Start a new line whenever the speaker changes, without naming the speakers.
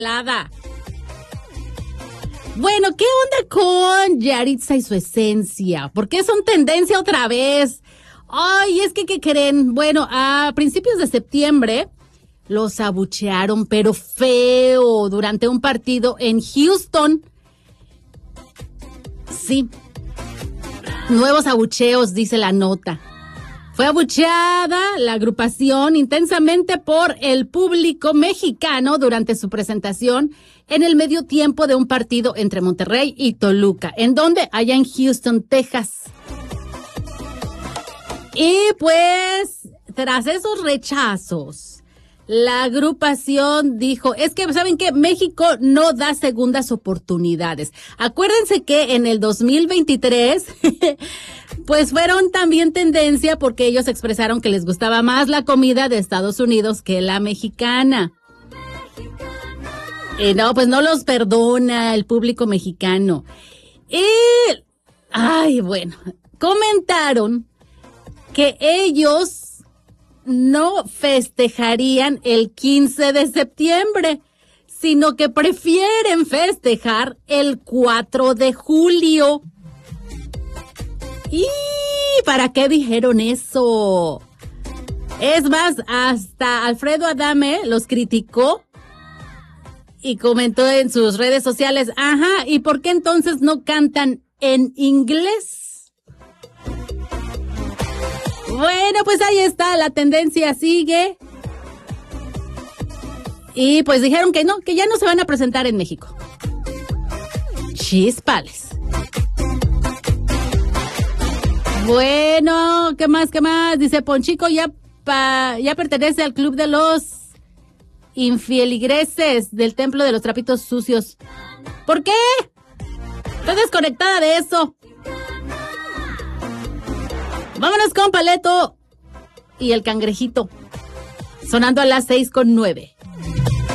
Lada. Bueno, ¿qué onda con Yahritza y su esencia? ¿Por qué son tendencia otra vez? Ay, es que, ¿qué creen? Bueno, a principios de septiembre los abuchearon, pero feo, durante un partido en Houston. Sí, nuevos abucheos, dice la nota. Fue abucheada la agrupación intensamente por el público mexicano durante su presentación en el medio tiempo de un partido entre Monterrey y Toluca. ¿En dónde? Allá en Houston, Texas. Y pues, tras esos rechazos, la agrupación dijo, es que, ¿saben qué? México no da segundas oportunidades. Acuérdense que en el 2023, pues fueron también tendencia porque ellos expresaron que les gustaba más la comida de Estados Unidos que la mexicana. No, pues no los perdona el público mexicano. Bueno, comentaron que ellos no festejarían el 15 de septiembre, sino que prefieren festejar el 4 de julio. ¿Y para qué dijeron eso? Es más, hasta Alfredo Adame los criticó y comentó en sus redes sociales, ¿y por qué entonces no cantan en inglés? Bueno, pues ahí está, la tendencia sigue. Y pues dijeron que no, que ya no se van a presentar en México. Chispales. Bueno, ¿qué más? Dice Ponchico ya pertenece al club de los infieligreses del templo de los trapitos sucios. ¿Por qué? Estoy desconectada de eso. Vámonos con Paleto y el Cangrejito, sonando a las 6:09.